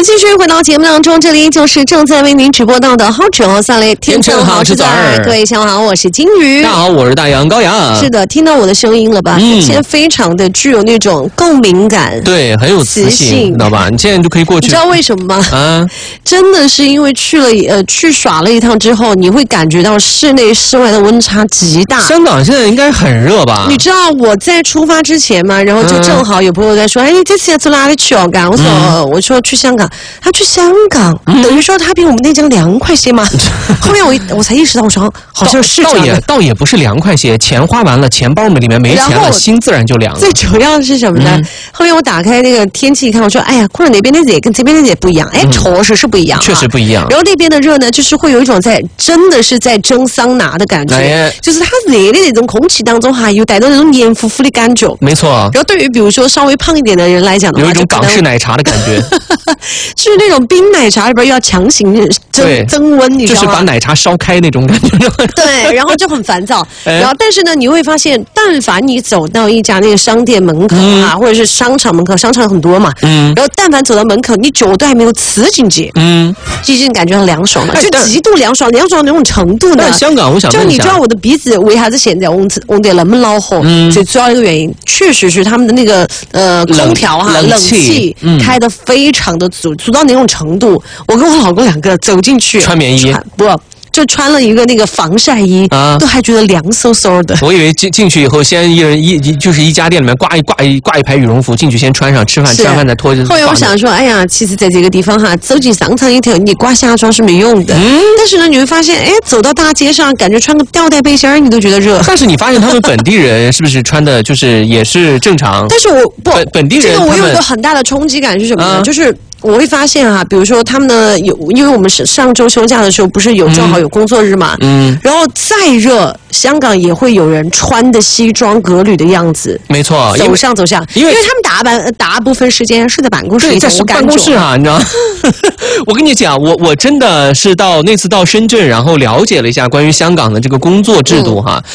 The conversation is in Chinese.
们继续回到节目当中，这里就是正在为您直播到的好酒好三类天成好吃早儿。 各位下午好，我是金鱼。 大家好，我是大杨高阳。 是的，听到我的声音了吧？现在非常的具有那种共鸣感， 对，很有磁性，知道吧？你现在就可以过去。 你知道为什么吗？啊，真的是因为去耍了一趟之后，你会感觉到室内室外的温差极大。 香港现在应该很热吧？ 你知道我在出发之前嘛，然后就正好有朋友在说，哎，这次要去哪里去哦？我说去香港，他去香港，等于说他比我们内江凉快些嘛。后面我才意识到，我说好像是这样的。 倒也不是凉快些，钱花完了，钱包里面没钱了，心自然就凉了。 最主要的是什么呢？后面我打开那个天气一看，我说，哎呀，可能那边的热跟这边的热不一样，哎，确实是不一样， 确实不一样。 然后那边的热呢，就是会有一种真的是在蒸桑拿的感觉，就是它热的那种空气当中哈，有带到那种黏糊糊的感觉。 没错。 然后对于比如说稍微胖一点的人来讲的话， 有一种港式奶茶的感觉， 是那种冰奶茶里边要强行增温，你知道吗？ 就是把奶茶烧开那种感觉。 对，然后就很烦躁。然后但是呢，你会发现，但凡你走到一家那个商店门口啊，或者是商场门口，商场很多嘛，然后但凡走到门口，你脚都还没有呲进去，就已经感觉很凉爽了，就极度凉爽，凉爽到那种程度呢。 但香港，我想问一下， 就你知道我的鼻子为啥子现在嗡得那么恼火？最主要一个原因，确实是他们的那个空调冷气开得非常的足到那种程度。我跟我老公两个走进去， 穿棉衣就穿了一个那个防晒衣，都还觉得凉飕飕的。 我以为进去以后，先就是一家店里面挂一排羽绒服进去，先穿上，吃完饭再脱。 后来我想说，哎呀，其实在这个地方哈，走进商场里头，你挂夏装是没用的。但是呢，你会发现，哎，走到大街上，感觉穿个吊带背心儿，你都觉得热。 但是你发现他们本地人是不是穿的就是也是正常？ 但是本地人， 这个我有一个很大的冲击感是什么呢？就是我会发现哈，比如说他们呢因为我们是上周休假的时候，不是正好有工作日嘛，然后再热，香港也会有人穿的西装革履的样子， 没错， 走上，因为他们大部分时间是在办公室里， 在办公室啊，你知道。我跟你讲，我真的是那次到深圳，然后了解了一下关于香港的这个工作制度哈。